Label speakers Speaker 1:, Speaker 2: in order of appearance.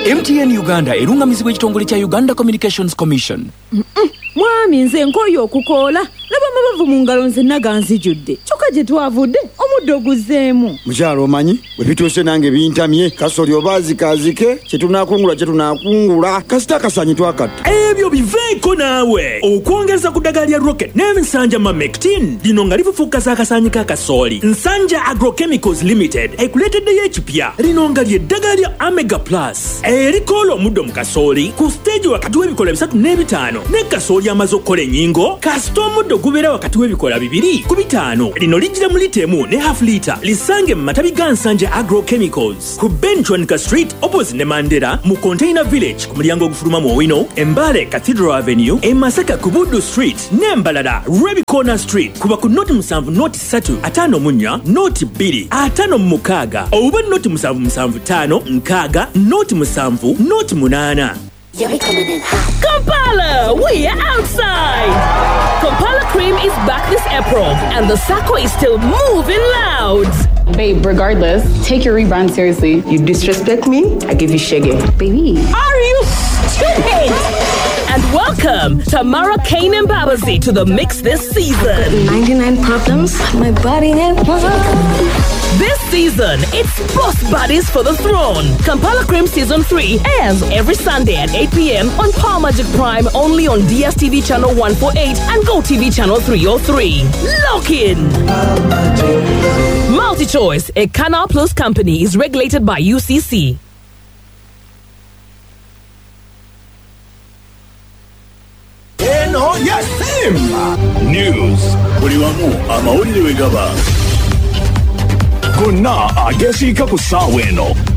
Speaker 1: MTN Uganda erungamizibwa ekitongole kya Uganda Communications Commission.
Speaker 2: Mwami nze nkoyo okukoola laba mabavu mu ngalo nze naganzijudde kyokka gye twavudde omuddo guzzeemu.
Speaker 3: Mukyalo omanyi bwe bituuse nange bintamye kasoli obaazikaazike kyetunaakungula kasita akasanyi twakatta.
Speaker 4: Ebyo biveeko naawe okwongeza ku ddagala lya Rocket n'ensanja Mamectin lino nga lifufuuka akasanyi k'akasooli. Nsanja Agrochemicals Limited ekuleeteddeyo ekipya lino nga ly'eddagala lya Omega Plus erikoola omuddo mu kasooli ku stage wakati w'ebikola 3 n'ebitaano ne kasooli amaze okukola ennyingo kasita omuddo gubeera wakati w'ebikola 2 ku 5. Lino lijjira mu lita 1 ne half lita lisange mu matabi ga Nsanja Agrochemicals ku Benchwanika Street opposite ne Mandela mu Container Village ku mulyango ogufuluma mu Owino, Mbale Cathedral Avenue, Masaka ku Buddu Street n'Embalala Ruby Corner Street kuba ku noti 7 noti 3 54 noti 2 56 oba noti 775 nkaaga noti 7 noti 8.
Speaker 5: Kampala, we are outside. Kampala Cream is back this April, and the Sako is still moving loud.
Speaker 6: Babe, regardless, take your rebrand seriously.
Speaker 7: You disrespect me, I give you shege.
Speaker 6: Baby.
Speaker 5: Are you stupid? And welcome Tamara Kane and Babazi to the mix this season.
Speaker 7: 99 problems, my body and
Speaker 5: This season, it's Boss Buddies for the Throne. Kampala Cream Season 3 airs every Sunday at 8 p.m. on Power Magic Prime, only on DSTV Channel 148 and GoTV Channel 303. Lock in! MultiChoice, a Canal Plus company, is regulated by UCC.
Speaker 8: News. Buliwamu amawulire wegaba. Gonna agesiika ku ssaawa eno.